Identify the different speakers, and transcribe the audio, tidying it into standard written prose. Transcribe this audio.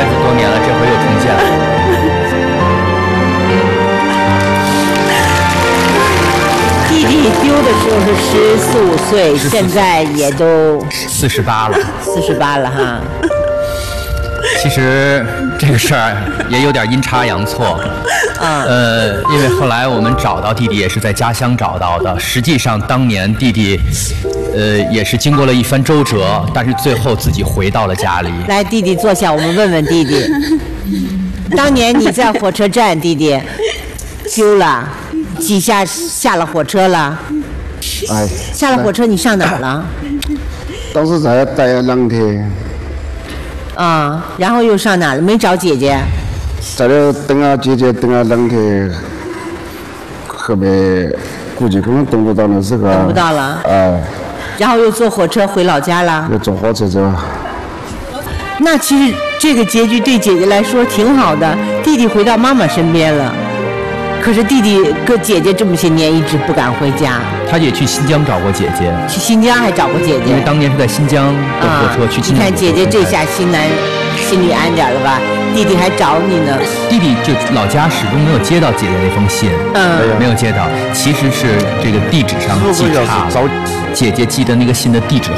Speaker 1: 子多年了，这回又重见了。
Speaker 2: 弟弟丢的时候是14、15岁，现在也都
Speaker 1: 48了
Speaker 2: ，48了哈。
Speaker 1: 其实这个事儿也有点阴差阳错，因为后来我们找到弟弟也是在家乡找到的。实际上当年弟弟，也是经过了一番周折，但是最后自己回到了家里。
Speaker 2: 来，弟弟坐下，我们问问弟弟，当年你在火车站，弟弟丢了，下了火车了？
Speaker 3: 哎，
Speaker 2: 下了火车你上哪儿了？
Speaker 3: 当时在待了2天。
Speaker 2: 啊，然后又上哪了？没找姐姐？
Speaker 3: 在这等啊姐姐，等啊2天，后面估计可能等不到那时候。
Speaker 2: 等不到了。
Speaker 3: 哎。
Speaker 2: 然后又坐火车回老家了。
Speaker 3: 又坐火车走。
Speaker 2: 那其实这个结局对姐姐来说挺好的，弟弟回到妈妈身边了。可是弟弟跟姐姐这么些年一直不敢回家。
Speaker 1: 他也去新疆找过姐姐。
Speaker 2: 去新疆还找过姐姐。
Speaker 1: 因为当年是在新疆的火车去新疆。
Speaker 2: 你看姐姐这下心里安点了吧？弟弟还找你呢。
Speaker 1: 弟弟就老家始终没有接到姐姐那封信。没有接到。其实是这个地址上寄差了，姐姐寄的那个信的地址